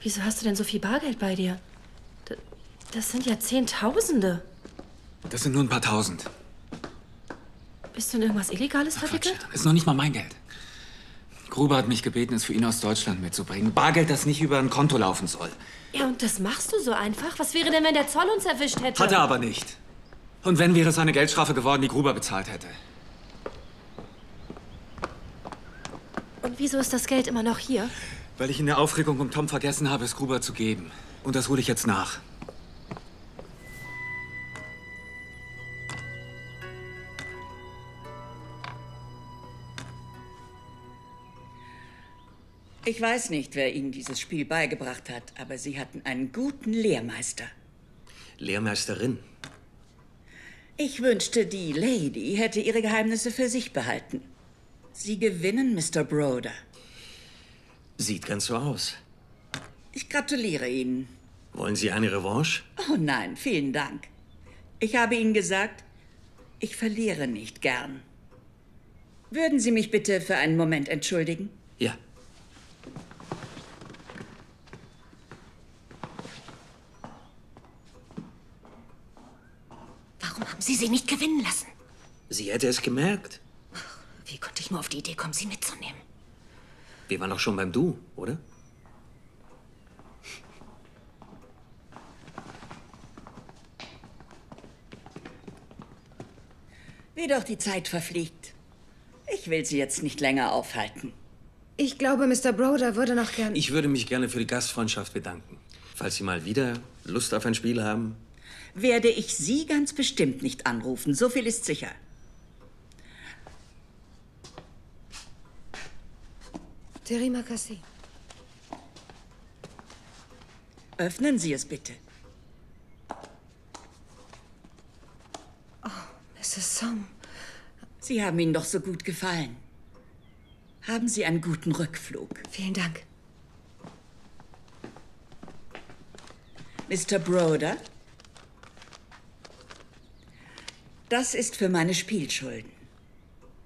Wieso hast du denn so viel Bargeld bei dir? Das sind ja Zehntausende. Das sind nur ein paar Tausend. Bist du in irgendwas Illegales verwickelt? Quatsch, ist noch nicht mal mein Geld. Gruber hat mich gebeten, es für ihn aus Deutschland mitzubringen. Bargeld, das nicht über ein Konto laufen soll. Ja, und das machst du so einfach? Was wäre denn, wenn der Zoll uns erwischt hätte? Hat er aber nicht. Und wenn, wäre es eine Geldstrafe geworden, die Gruber bezahlt hätte. Und wieso ist das Geld immer noch hier? Weil ich in der Aufregung um Tom vergessen habe, es Gruber zu geben. Und das hole ich jetzt nach. Ich weiß nicht, wer Ihnen dieses Spiel beigebracht hat, aber Sie hatten einen guten Lehrmeister. Lehrmeisterin? Ich wünschte, die Lady hätte ihre Geheimnisse für sich behalten. Sie gewinnen, Mr. Broder. Sieht ganz so aus. Ich gratuliere Ihnen. Wollen Sie eine Revanche? Oh nein, vielen Dank. Ich habe Ihnen gesagt, ich verliere nicht gern. Würden Sie mich bitte für einen Moment entschuldigen? Ja. Warum haben Sie sie nicht gewinnen lassen? Sie hätte es gemerkt. Wie konnte ich nur auf die Idee kommen, sie mitzunehmen? Wir waren doch schon beim Du, oder? Wie doch die Zeit verfliegt. Ich will Sie jetzt nicht länger aufhalten. Ich glaube, Mr. Broder würde noch gern... Ich würde mich gerne für die Gastfreundschaft bedanken. Falls Sie mal wieder Lust auf ein Spiel haben. Werde ich Sie ganz bestimmt nicht anrufen, so viel ist sicher. Terry Makassi. Öffnen Sie es bitte. Oh, Mrs. Song. Sie haben Ihnen doch so gut gefallen. Haben Sie einen guten Rückflug. Vielen Dank. Mr. Broder? Das ist für meine Spielschulden.